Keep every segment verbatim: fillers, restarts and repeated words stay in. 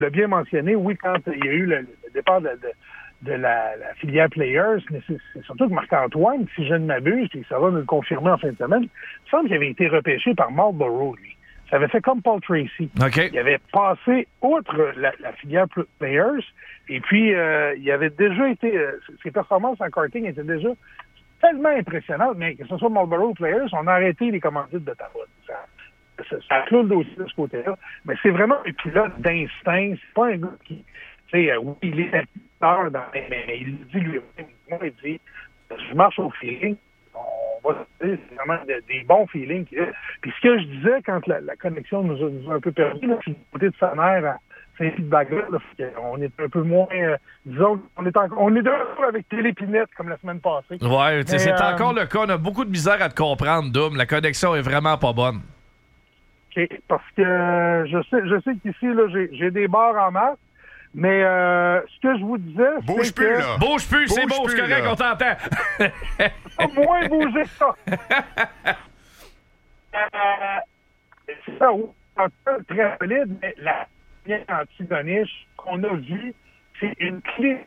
l'as bien mentionné, oui, quand il y a eu le, le départ de, de, de la, la filière Players, mais c'est, c'est surtout que Marc-Antoine, si je ne m'abuse, puis ça va nous le confirmer en fin de semaine, il semble qu'il avait été repêché par Marlborough, lui. Ça avait fait comme Paul Tracy. Okay. Il avait passé outre la, la filière Players, et puis euh, il avait déjà été... Euh, ses performances en karting étaient déjà tellement impressionnantes, mais que ce soit Marlborough ou Players, on a arrêté les commandites de Taroud. Ça, ça, ça clôt le dossier de ce côté-là. Mais c'est vraiment un pilote d'instinct. C'est pas un gars qui... Tu sais, oui, il est acteur, dans, mais il le dit lui-même. Moi, il dit, je marche au feeling. On va dire, c'est vraiment de, des bons feelings qu'il a. Puis ce que je disais quand la, la connexion nous a, nous a un peu perdu, là, c'est du côté de sa mère à Saint-Feedback-là, on est un peu moins, euh, disons, on est, en, on est de retour avec Télépinette comme la semaine passée. Ouais, mais, c'est euh, encore le cas. On a beaucoup de misère à te comprendre, Dom. La connexion est vraiment pas bonne. OK, parce que euh, je sais, je sais qu'ici, là, j'ai, j'ai des barres en masse. Mais euh, ce que je vous disais, bouge c'est plus, que... là. Bouge plus, c'est Bouge beau, plus, c'est correct, là. on t'entend. Au moins bouger ça. euh, c'est ça, oui, un peu très solide, mais la ligne anti-Doniche qu'on a vue, c'est une clé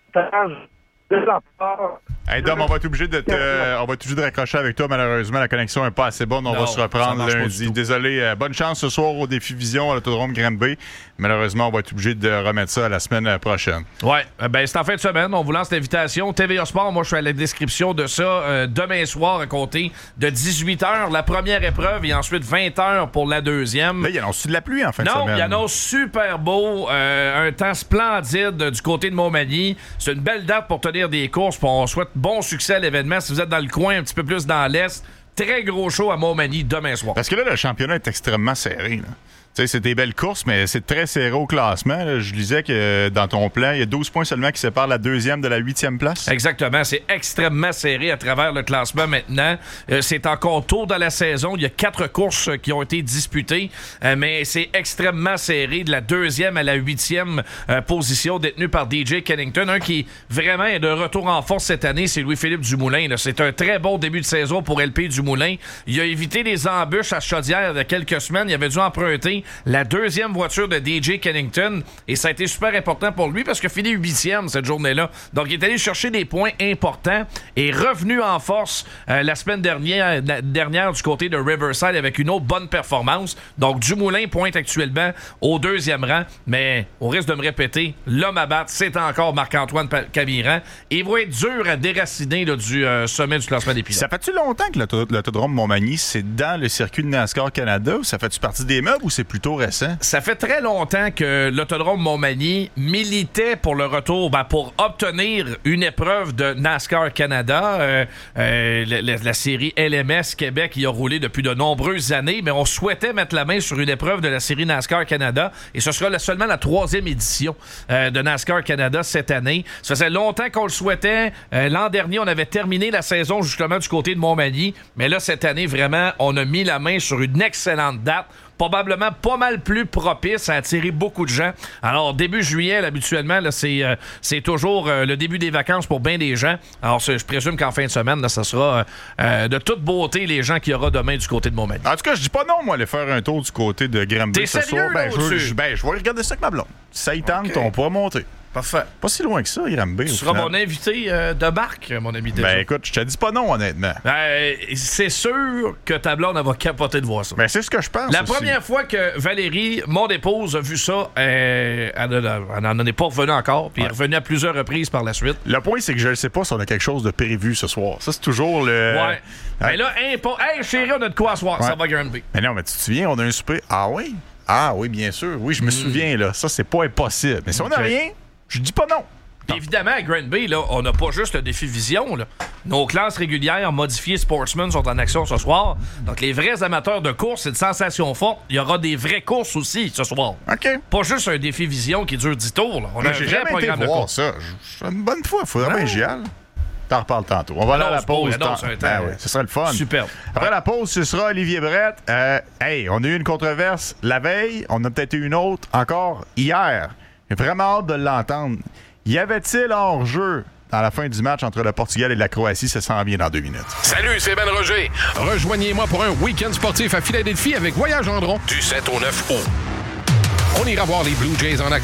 de la part... Hey Dom, on va être obligé de te, euh, on va être obligé de raccrocher avec toi. Malheureusement, la connexion n'est pas assez bonne. On non, va se reprendre lundi. Désolé. Euh, bonne chance ce soir au Défi Vision à l'Autodrome Granby. Malheureusement, on va être obligé de remettre ça à la semaine prochaine. Ouais, ben c'est en fin de semaine. On vous lance l'invitation. T V A Sport, moi je suis à la description de ça euh, demain soir à compter de dix-huit heures la première épreuve et ensuite vingt heures pour la deuxième. Là, il annonce de la pluie en fin non, de semaine. Non, il annonce super beau, euh, un temps splendide du côté de Montmagny. C'est une belle date pour tenir des courses. Puis on souhaite bon succès à l'événement. Si vous êtes dans le coin, un petit peu plus dans l'est, très gros show à Montmagny demain soir. Parce que là, le championnat est extrêmement serré. Là. Tu sais, c'est des belles courses, mais c'est très serré au classement. Là. Je lisais que dans ton plan, il y a douze points seulement qui séparent la deuxième de la huitième place. Exactement. C'est extrêmement serré à travers le classement maintenant. Euh, c'est encore tôt dans la saison. Il y a quatre courses qui ont été disputées, euh, mais c'est extrêmement serré de la deuxième à la huitième euh, position détenue par D J Kennington. Un qui vraiment est de retour en force cette année, c'est Louis-Philippe Dumoulin. Là. C'est un très bon début de saison pour L P Dumoulin. Il a évité les embûches à Chaudière il y a quelques semaines. Il avait dû emprunter la deuxième voiture de D J Kennington et ça a été super important pour lui parce qu'il a fini huitième cette journée-là. Donc il est allé chercher des points importants et revenu en force euh, la semaine dernière, la dernière du côté de Riverside avec une autre bonne performance. Donc Dumoulin pointe actuellement au deuxième rang, mais au risque de me répéter, l'homme à battre, c'est encore Marc-Antoine Camiran. Et il va être dur à déraciner là, du euh, sommet du classement des pilotes. Ça fait-tu longtemps que l'auto- l'autodrome Montmagny, c'est dans le circuit de NASCAR Canada ou ça fait-tu partie des meubles ou c'est plutôt récent? Ça fait très longtemps que l'autodrome Montmagny militait pour le retour, ben pour obtenir une épreuve de NASCAR Canada. Euh, euh, la, la, la série L M S Québec y a roulé depuis de nombreuses années, mais on souhaitait mettre la main sur une épreuve de la série NASCAR Canada et ce sera la, seulement la troisième édition euh, de NASCAR Canada cette année. Ça faisait longtemps qu'on le souhaitait. Euh, l'an dernier, on avait terminé la saison justement du côté de Montmagny, mais là, cette année, vraiment, on a mis la main sur une excellente date. Probablement pas mal plus propice à attirer beaucoup de gens. Alors, début juillet, là, habituellement, là, c'est, euh, c'est toujours euh, le début des vacances pour bien des gens. Alors, je présume qu'en fin de semaine, là, ça sera euh, de toute beauté les gens qu'il y aura demain du côté de Montmagny. En tout cas, je dis pas non, moi, aller faire un tour du côté de Granby T'es ce sérieux, soir. Ben, là, je veux, au-dessus? je, ben, je vais regarder ça avec ma blonde. Si ça y tente, Okay. on pourra monter. Parfait. Pas si loin que ça, Granby. Tu seras mon invité euh, de marque, mon ami déjà. Ben écoute, je te dis pas non, honnêtement. Ben, c'est sûr que ta blonde, elle va capoter de voir ça. Ben c'est ce que je pense La aussi. première fois que Valérie, mon épouse, a vu ça, euh, elle n'en est pas revenue encore, puis Ouais. elle est revenue à plusieurs reprises par la suite. Le point, c'est que je ne sais pas si on a quelque chose de prévu ce soir. Ça, c'est toujours le... Ouais. Mais là, impo- hey chérie, on a de quoi à soir, Ouais. ça va Granby. Mais non, mais tu te souviens, on a un souper. Ah oui? Ah oui, bien sûr. Oui, je me souviens, là. Ça, c'est pas impossible. Mais si on n'a Ok. rien, je dis pas non. Puis évidemment, à Granby, là, on n'a pas juste le défi vision. Là. Nos classes régulières modifiées Sportsman sont en action ce soir. Donc, les vrais amateurs de course et de sensations fortes, il y aura des vraies courses aussi ce soir. OK. Pas juste un défi vision qui dure dix tours. Là. On a Mais un j'ai vrai jamais été programme de voir course. ça. Je- je- Une bonne fois, il faudrait Ah. bien que j'y aille. T'en reparles tantôt. On va aller à la Annonce pas, pause. annonce Tant- un temps. Ben oui, ce sera le fun. Superbe. Après la pause, ce sera Olivier Brett. Euh, hey, on a eu une controverse la veille. On a peut-être eu une autre encore hier. J'ai vraiment hâte de l'entendre. Y avait-il hors-jeu dans la fin du match entre le Portugal et la Croatie? Ça s'en vient dans deux minutes. Salut, c'est Ben Roger. Rejoignez-moi pour un week-end sportif à Philadelphie avec Voyage Gendron du sept au neuf août. On ira voir les Blue Jays en action.